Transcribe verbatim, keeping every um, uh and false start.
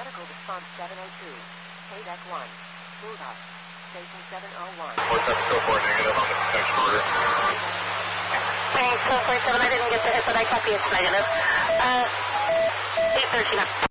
Medical response seven oh two. K deck one. Move up. Station seven oh one. Vortex go for negative on the next order. Thanks, four four seven. I didn't get to it, but I copy it's negative. Uh, eight thirteen up.